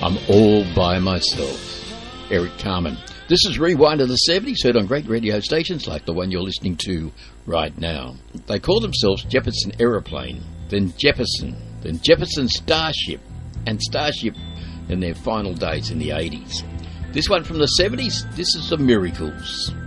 I'm all by myself. Eric Carmen. This is Rewind of the 70s, heard on great radio stations like the one you're listening to right now. They call themselves Jefferson Aeroplane, then Jefferson Starship, and Starship in their final days in the 80s. This one from the 70s, this is The Miracles.